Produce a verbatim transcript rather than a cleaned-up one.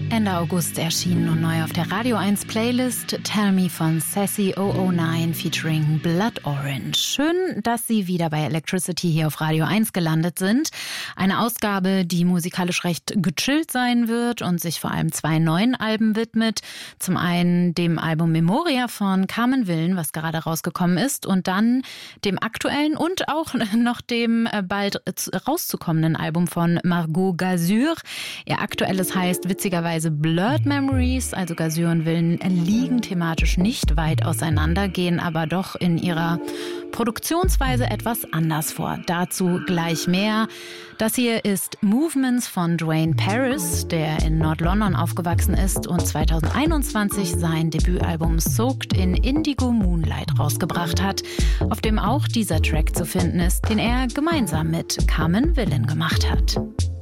Ende August erschienen und neu auf der Radio eins Playlist Tell Me von Sassy null null neun featuring Blood Orange. Schön, dass Sie wieder bei Electricity hier auf Radio eins gelandet sind. Eine Ausgabe, die musikalisch recht gechillt sein wird und sich vor allem zwei neuen Alben widmet. Zum einen dem Album Memoria von Carmen Willen, was gerade rausgekommen ist, und dann dem aktuellen und auch noch dem bald rauszukommenden Album von Margot Gazur. Ihr aktuelles heißt witzigerweise Blurred Memories, also Gazur und Willen liegen thematisch nicht weit auseinander, gehen aber doch in ihrer Produktionsweise etwas anders vor. Dazu gleich mehr. Das hier ist Movements von Dwayne Paris, der in Nord-London aufgewachsen ist und zweitausendeinundzwanzig sein Debütalbum Soaked in Indigo Moonlight rausgebracht hat, auf dem auch dieser Track zu finden ist, den er gemeinsam mit Carmen Willen gemacht hat.